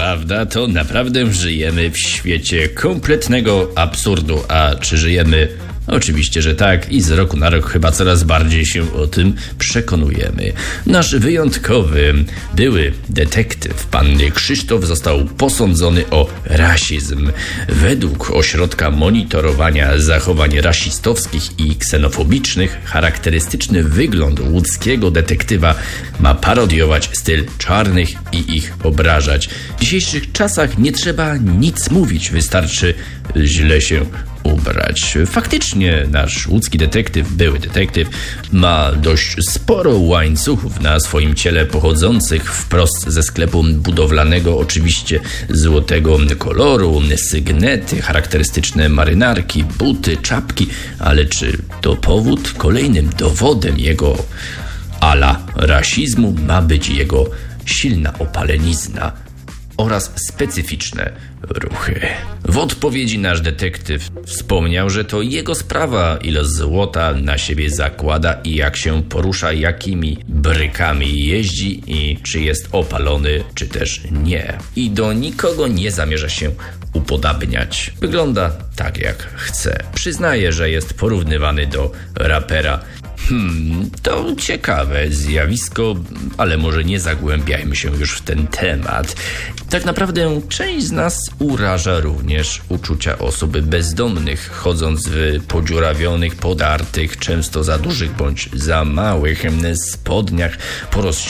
prawda, to naprawdę żyjemy w świecie kompletnego absurdu. A czy żyjemy? Oczywiście, że tak i z roku na rok chyba coraz bardziej się o tym przekonujemy. Nasz wyjątkowy były detektyw, pan Krzysztof, został posądzony o rasizm. Według Ośrodka Monitorowania Zachowań Rasistowskich i Ksenofobicznych charakterystyczny wygląd łódzkiego detektywa ma parodiować styl czarnych i ich obrażać. W dzisiejszych czasach nie trzeba nic mówić, wystarczy źle się ubrać. Faktycznie nasz łódzki detektyw, były detektyw, ma dość sporo łańcuchów na swoim ciele pochodzących wprost ze sklepu budowlanego, oczywiście złotego koloru, sygnety, charakterystyczne marynarki, buty, czapki, ale czy to powód? Kolejnym dowodem jego rasizmu ma być jego silna opalenizna oraz specyficzne ruchy. W odpowiedzi nasz detektyw wspomniał, że to jego sprawa, ile złota na siebie zakłada i jak się porusza, jakimi brykami jeździ i czy jest opalony, czy też nie. I do nikogo nie zamierza się upodabniać. Wygląda tak jak chce. Przyznaje, że jest porównywany do rapera. To ciekawe zjawisko, ale może nie zagłębiajmy się już w ten temat. Tak naprawdę część z nas uraża również uczucia osób bezdomnych, chodząc w podziurawionych, podartych, często za dużych bądź za małych spodniach,